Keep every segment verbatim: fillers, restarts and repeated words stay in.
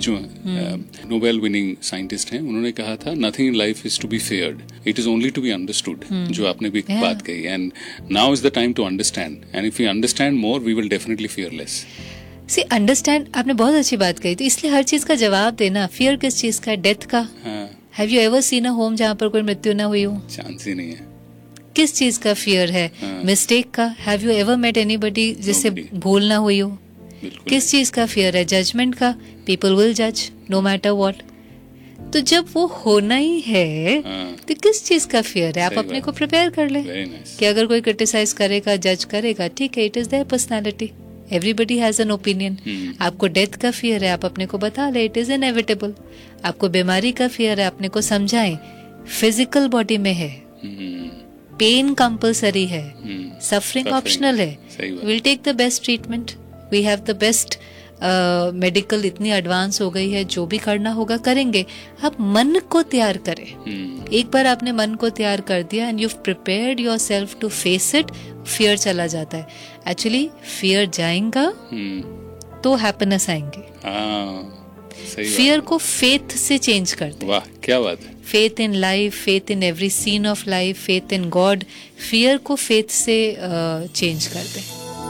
जो Nobel winning scientist हैं, उन्होंने कहा था nothing in life is to be फेयर्ड, it is only to be understood, जो आपने भी Yeah. बात कही। And now is the time to understand, and if you understand more we will definitely fear less. C understand, आपने बहुत अच्छी बात कही। तो इसलिए हर चीज का जवाब देना, फियर किस चीज का है? डेथ का। Have you ever seen a home जहाँ पर कोई मृत्यु ना हुई हो? चांस ही नहीं है। किस चीज का फियर है? मिस्टेक का। Have you ever met anybody जिससे Nobody. भूल ना हुई हो? बिल्कुल किस चीज का फियर है? जजमेंट का। पीपल विल जज नो मैटर व्हाट। तो जब वो होना ही है हाँ। तो किस चीज का फियर है? आप सही अपने बात। को प्रिपेयर कर ले वेरी नाइस। कि अगर कोई क्रिटिसाइज करेगा, जज करेगा, ठीक है, it is there personality, everybody has an opinion. आपको डेथ का फियर है, आप अपने को बता ले, इट इज इनएविटेबल। आपको बीमारी का फियर है, अपने को समझाएं, फिजिकल बॉडी में है, पेन कंपलसरी है, सफरिंग ऑप्शनल है, सही बात। Will take the best treatment, we have the best medical, इतनी एडवांस हो गई है, जो भी करना होगा करेंगे। आप मन को तैयार करें। हम्म, एक बार आपने मन को तैयार कर दिया and you prepared your self to face it, fear चला जाता है। एक्चुअली फियर जाएगा हम्म, तो हैप्पीनेस आएंगे। हाँ, सही बात। फियर को फेथ से चेंज कर दे। वाह, क्या बात है। Faith in life, faith in every scene of life, faith in God. Fear को फेथ से चेंज कर दे।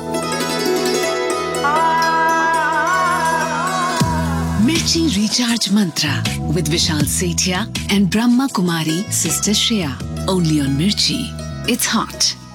Mirchi Recharge Mantra with Vishal Sethia and Brahma Kumari Sister Shreya. Only on Mirchi. It's hot.